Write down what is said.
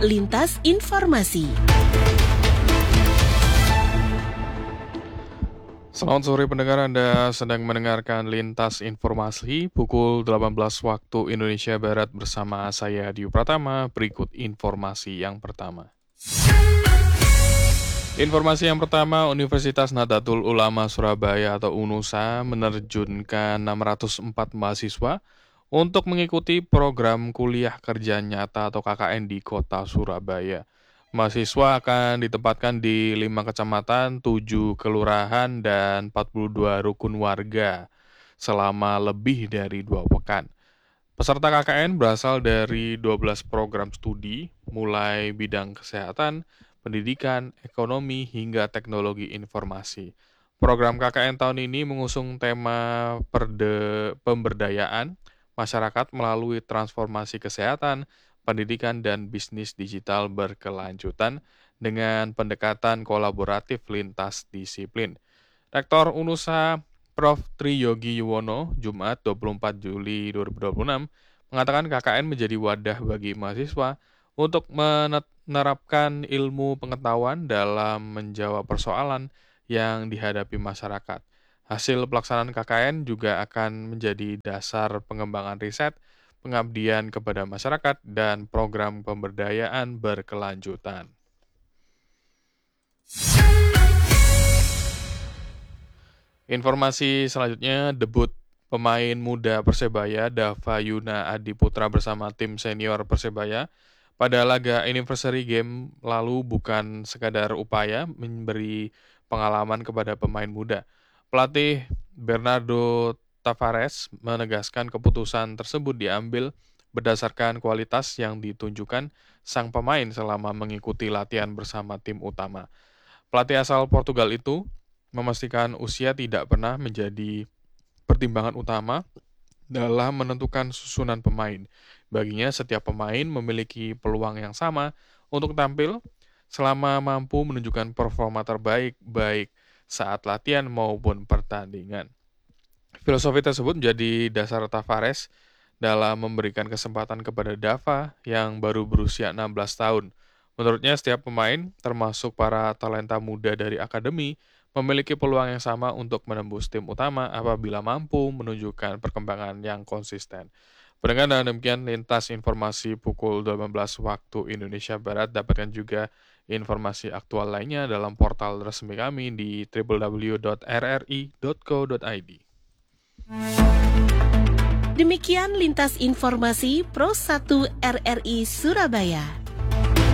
Lintas Informasi. Selamat sore pendengar, Anda sedang mendengarkan Lintas Informasi pukul 18 waktu Indonesia Barat bersama saya Diu Pratama. Berikut informasi yang pertama. Informasi yang pertama, Universitas Nahdlatul Ulama Surabaya atau UNUSA menerjunkan 604 mahasiswa untuk mengikuti program kuliah kerja nyata atau KKN di kota Surabaya. Mahasiswa akan ditempatkan di 5 kecamatan, 7 kelurahan, dan 42 rukun warga selama lebih dari 2 pekan. Peserta KKN berasal dari 12 program studi, mulai bidang kesehatan, pendidikan, ekonomi, hingga teknologi informasi. Program KKN tahun ini mengusung tema pemberdayaan masyarakat melalui transformasi kesehatan, pendidikan, dan bisnis digital berkelanjutan dengan pendekatan kolaboratif lintas disiplin. Rektor UNUSA Prof. Tri Yogi Yuwono, Jumat 24 Juli 2026, mengatakan KKN menjadi wadah bagi mahasiswa untuk menerapkan ilmu pengetahuan dalam menjawab persoalan yang dihadapi masyarakat. Hasil pelaksanaan KKN juga akan menjadi dasar pengembangan riset, pengabdian kepada masyarakat, dan program pemberdayaan berkelanjutan. Informasi selanjutnya, debut pemain muda Persebaya, Dava Yuna Adiputra bersama tim senior Persebaya pada laga anniversary game lalu bukan sekadar upaya memberi pengalaman kepada pemain muda. Pelatih Bernardo Tavares menegaskan keputusan tersebut diambil berdasarkan kualitas yang ditunjukkan sang pemain selama mengikuti latihan bersama tim utama. Pelatih asal Portugal itu memastikan usia tidak pernah menjadi pertimbangan utama dalam menentukan susunan pemain. Baginya, setiap pemain memiliki peluang yang sama untuk tampil selama mampu menunjukkan performa terbaik baik saat latihan maupun pertandingan. Filosofi tersebut menjadi dasar Tavares dalam memberikan kesempatan kepada Dava yang baru berusia 16 tahun. Menurutnya, setiap pemain, termasuk para talenta muda dari akademi, memiliki peluang yang sama untuk menembus tim utama apabila mampu menunjukkan perkembangan yang konsisten. Pendengar, dan demikian lintas informasi pukul 18 waktu Indonesia Barat. Dapatkan juga informasi aktual lainnya dalam portal resmi kami di www.rri.co.id. Demikian lintas informasi Pro 1 RRI Surabaya.